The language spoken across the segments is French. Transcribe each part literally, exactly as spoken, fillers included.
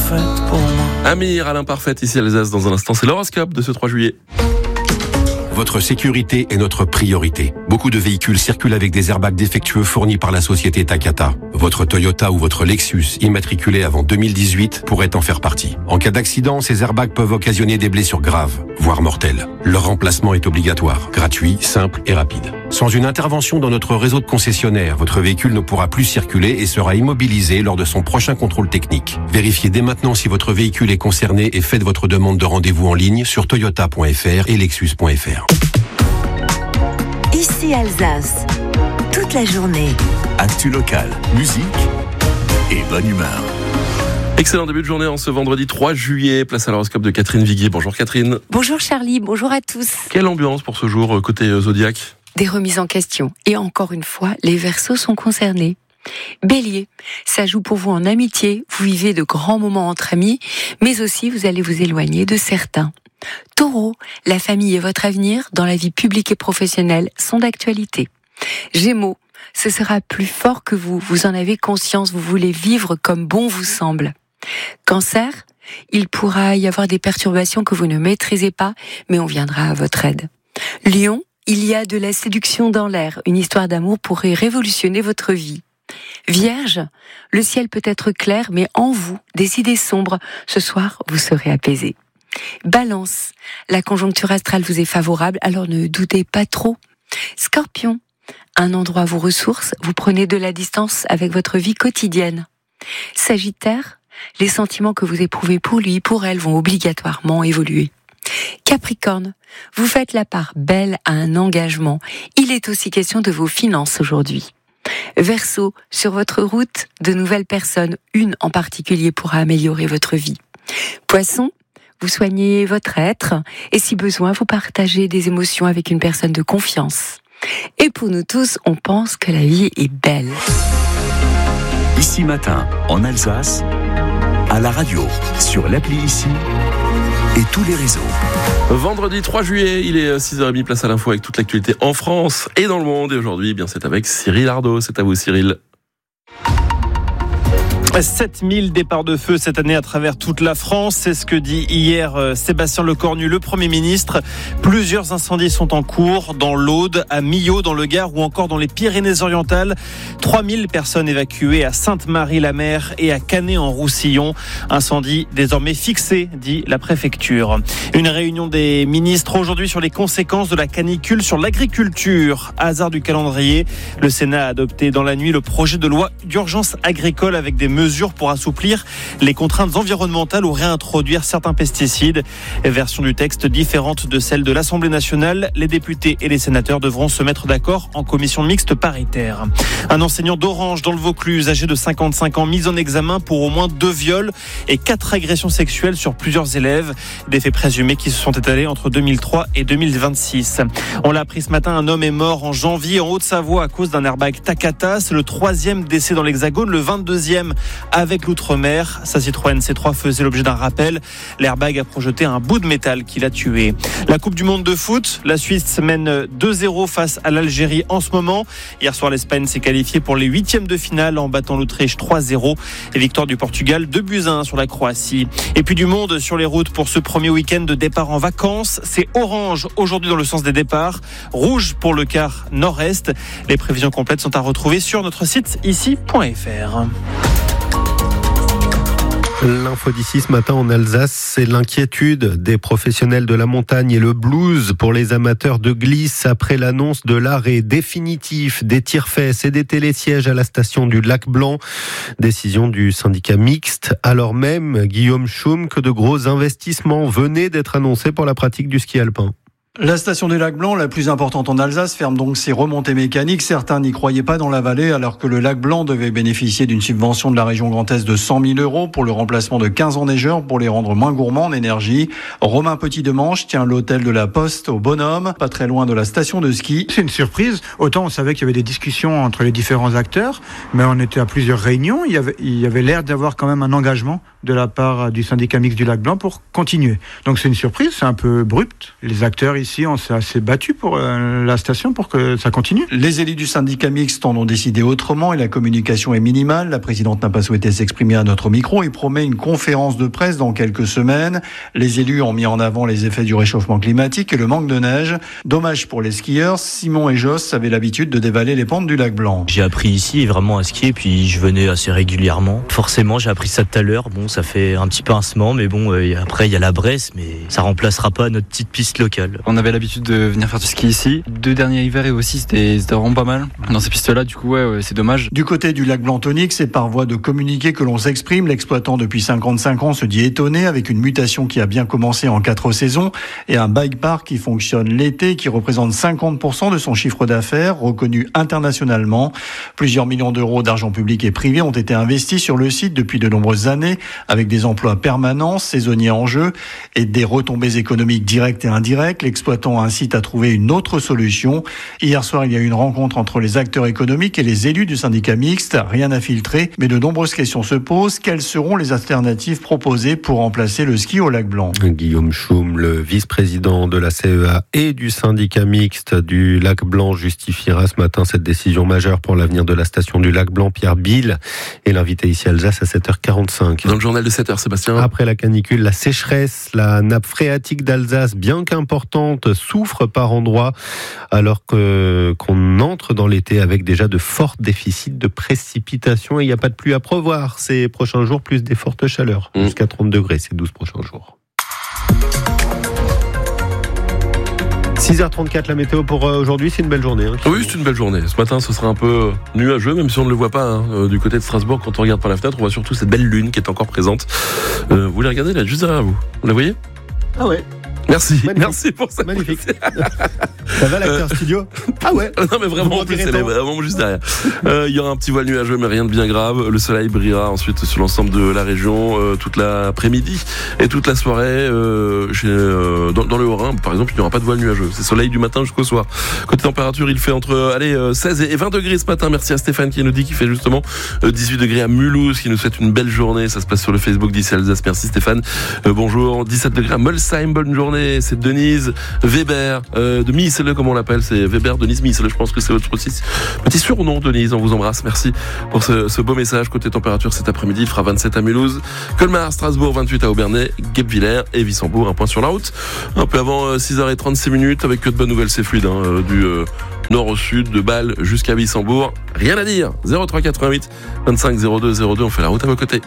parfaite pour moi. Amir à l'imparfaite, ici à Alsace, dans un instant, c'est l'horoscope de ce trois juillet. Votre sécurité est notre priorité. Beaucoup de véhicules circulent avec des airbags défectueux fournis par la société Takata. Votre Toyota ou votre Lexus, immatriculé avant deux mille dix-huit, pourrait en faire partie. En cas d'accident, ces airbags peuvent occasionner des blessures graves, voire mortelles. Leur remplacement est obligatoire, gratuit, simple et rapide. Sans une intervention dans notre réseau de concessionnaires, votre véhicule ne pourra plus circuler et sera immobilisé lors de son prochain contrôle technique. Vérifiez dès maintenant si votre véhicule est concerné et faites votre demande de rendez-vous en ligne sur toyota point f r et lexus point f r. Ici Alsace, toute la journée. Actu locale, musique et bonne humeur. Excellent début de journée en ce vendredi trois juillet. Place à l'horoscope de Catherine Viguier. Bonjour Catherine. Bonjour Charlie, bonjour à tous. Quelle ambiance pour ce jour côté Zodiac ? Des remises en question. Et encore une fois, les Verseaux sont concernés. Bélier, ça joue pour vous en amitié. Vous vivez de grands moments entre amis, mais aussi vous allez vous éloigner de certains. Taureau, la famille et votre avenir dans la vie publique et professionnelle sont d'actualité. Gémeaux, ce sera plus fort que vous, vous en avez conscience, vous voulez vivre comme bon vous semble. Cancer, il pourra y avoir des perturbations que vous ne maîtrisez pas, mais on viendra à votre aide. Lion, il y a de la séduction dans l'air, une histoire d'amour pourrait révolutionner votre vie. Vierge, le ciel peut être clair, mais en vous, des idées sombres, ce soir vous serez apaisé. Balance, la conjoncture astrale vous est favorable, alors ne doutez pas trop. Scorpion, un endroit vous ressource, vous prenez de la distance avec votre vie quotidienne. Sagittaire, les sentiments que vous éprouvez pour lui, pour elle, vont obligatoirement évoluer. Capricorne, vous faites la part belle à un engagement. Il est aussi question de vos finances aujourd'hui. Verseau, sur votre route, de nouvelles personnes, une en particulier pourra améliorer votre vie. Poisson, vous soignez votre être et si besoin, vous partagez des émotions avec une personne de confiance. Et pour nous tous, on pense que la vie est belle. Ici Matin, en Alsace, à la radio, sur l'appli Ici et tous les réseaux. Vendredi trois juillet, il est six heures trente, place à l'info avec toute l'actualité en France et dans le monde. Et aujourd'hui, eh bien, c'est avec Cyril Ardo. C'est à vous Cyril. sept mille départs de feu cette année à travers toute la France, c'est ce que dit hier Sébastien Lecornu, le Premier ministre. Plusieurs incendies sont en cours dans l'Aude, à Millau, dans le Gard ou encore dans les Pyrénées-Orientales. trois mille personnes évacuées à Sainte-Marie-la-Mer et à Canet-en-Roussillon. Incendie désormais fixé, dit la préfecture. Une réunion des ministres aujourd'hui sur les conséquences de la canicule sur l'agriculture. Hasard du calendrier, le Sénat a adopté dans la nuit le projet de loi d'urgence agricole avec des mesures pour assouplir les contraintes environnementales ou réintroduire certains pesticides. Version du texte différente de celle de l'Assemblée nationale. Les députés et les sénateurs devront se mettre d'accord en commission mixte paritaire. Un enseignant d'Orange dans le Vaucluse, âgé de cinquante-cinq ans, mis en examen pour au moins deux viols et quatre agressions sexuelles sur plusieurs élèves. Des faits présumés qui se sont étalés entre deux mille trois et deux mille vingt-six. On l'a appris ce matin, un homme est mort en janvier en Haute-Savoie à cause d'un airbag Takata. C'est le troisième décès dans l'Hexagone, le vingt-deuxième avec l'outre-mer. Sa Citroën C trois faisait l'objet d'un rappel. L'airbag a projeté un bout de métal qui l'a tué. La Coupe du Monde de foot, la Suisse mène deux zéro face à l'Algérie en ce moment. Hier soir, l'Espagne s'est qualifiée pour les huitièmes de finale en battant l'Autriche trois zéro. Et victoire du Portugal deux buts à un sur la Croatie. Et puis du monde sur les routes pour ce premier week-end de départ en vacances. C'est orange aujourd'hui dans le sens des départs, rouge pour le quart nord-est. Les prévisions complètes sont à retrouver sur notre site ici point f r. L'info d'ici ce matin en Alsace, c'est l'inquiétude des professionnels de la montagne et le blues pour les amateurs de glisse après l'annonce de l'arrêt définitif des tire-fesses et des télésièges à la station du Lac Blanc. Décision du syndicat mixte, alors même, Guillaume Schum, que de gros investissements venaient d'être annoncés pour la pratique du ski alpin. La station du Lac Blanc, la plus importante en Alsace, ferme donc ses remontées mécaniques. Certains n'y croyaient pas dans la vallée, alors que le Lac Blanc devait bénéficier d'une subvention de la région Grand Est de cent mille euros pour le remplacement de quinze enneigeurs pour les rendre moins gourmands en énergie. Romain Petit-Demanche tient l'hôtel de la Poste au Bonhomme, pas très loin de la station de ski. C'est une surprise. Autant on savait qu'il y avait des discussions entre les différents acteurs, mais on était à plusieurs réunions. Il y avait, il y avait l'air d'avoir quand même un engagement de la part du syndicat mixte du Lac Blanc pour continuer. Donc c'est une surprise, c'est un peu abrupt. Les acteurs ici, on s'est assez battu pour euh, la station pour que ça continue. Les élus du syndicat mixte en ont décidé autrement et la communication est minimale. La présidente n'a pas souhaité s'exprimer à notre micro et promet une conférence de presse dans quelques semaines. Les élus ont mis en avant les effets du réchauffement climatique et le manque de neige. Dommage pour les skieurs. Simon et Joss avaient l'habitude de dévaler les pentes du lac Blanc. J'ai appris ici vraiment à skier, puis je venais assez régulièrement. Forcément, j'ai appris ça tout à l'heure. Bon, ça fait un petit pincement, mais bon, euh, après il y a la Bresse, mais ça remplacera pas notre petite piste locale. On avait l'habitude de venir faire du ski ici. Deux derniers hivers et aussi c'était, c'était vraiment pas mal. Dans ces pistes-là, du coup, ouais, ouais, c'est dommage. Du côté du lac Blanc-Tonique, c'est par voie de communiqué que l'on s'exprime. L'exploitant depuis cinquante-cinq ans se dit étonné avec une mutation qui a bien commencé en quatre saisons et un bike park qui fonctionne l'été, qui représente cinquante pour cent de son chiffre d'affaires, reconnu internationalement. Plusieurs millions d'euros d'argent public et privé ont été investis sur le site depuis de nombreuses années, avec des emplois permanents, saisonniers en jeu et des retombées économiques directes et indirectes. L'exploitant incite à trouver une autre solution. Hier soir, il y a eu une rencontre entre les acteurs économiques et les élus du syndicat mixte. Rien à filtrer, mais de nombreuses questions se posent. Quelles seront les alternatives proposées pour remplacer le ski au lac Blanc ? Guillaume Schum, le vice-président de la C E A et du syndicat mixte du lac Blanc, justifiera ce matin cette décision majeure pour l'avenir de la station du lac Blanc. Pierre Bill est l'invité ici à Alsace à sept heures quarante-cinq. Dans le journal de sept heures, Sébastien. Après la canicule, la sécheresse, la nappe phréatique d'Alsace, bien qu'importante, souffre par endroits, alors que, qu'on entre dans l'été avec déjà de forts déficits de précipitations et il n'y a pas de pluie à prévoir ces prochains jours, plus des fortes chaleurs, mmh. jusqu'à trente degrés ces douze prochains jours. six heures trente-quatre, la météo pour aujourd'hui, c'est une belle journée. Hein, oui, c'est une belle journée. Ce matin, ce sera un peu nuageux, même si on ne le voit pas hein, du côté de Strasbourg. Quand on regarde par la fenêtre, on voit surtout cette belle lune qui est encore présente. Euh, vous la regardez là, juste derrière vous. Vous la voyez ? Ah ouais. Merci, magnifique. Merci pour ça. Magnifique. Ça va l'acteur euh... studio ? Ah ouais. Non mais vraiment, en plus, elle est vraiment juste derrière. Euh, il y aura un petit voile nuageux, mais rien de bien grave. Le soleil brillera ensuite sur l'ensemble de la région euh, toute l'après-midi et toute la soirée. Euh, chez, euh, dans, dans le Haut-Rhin, par exemple, il n'y aura pas de voile nuageux. C'est soleil du matin jusqu'au soir. Côté température, il fait entre allez euh, seize et vingt degrés ce matin. Merci à Stéphane qui nous dit qu'il fait justement euh, dix-huit degrés à Mulhouse, qui nous souhaite une belle journée. Ça se passe sur le Facebook d'ici Alsace. Merci Stéphane. Euh, bonjour. dix-sept degrés à Molsheim. Bonne journée. C'est Denise Weber euh, de Missele, comme on l'appelle. C'est Weber Denise Missele. Je pense que c'est votre petit, petit surnom, Denise. On vous embrasse. Merci pour ce, ce beau message. Côté température cet après-midi, il fera vingt-sept à Mulhouse, Colmar, Strasbourg, vingt-huit à Aubernais, Guebwiller et Wissembourg. Un point sur la route. Un peu avant euh, six heures trente-six minutes, avec que de bonnes nouvelles, c'est fluide. Hein, euh, du euh, nord au sud, de Bâle jusqu'à Wissembourg. Rien à dire. zéro trois quatre-vingt-huit vingt-cinq zéro deux zéro deux. On fait la route à vos côtés.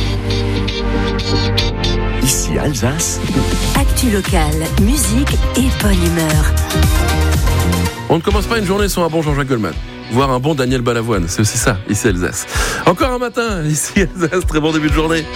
Ici Alsace. Actu locale, musique et bonne humeur. On ne commence pas une journée sans un bon Jean-Jacques Goldman, voire un bon Daniel Balavoine. C'est aussi ça, ici Alsace. Encore un matin, ici Alsace. Très bon début de journée.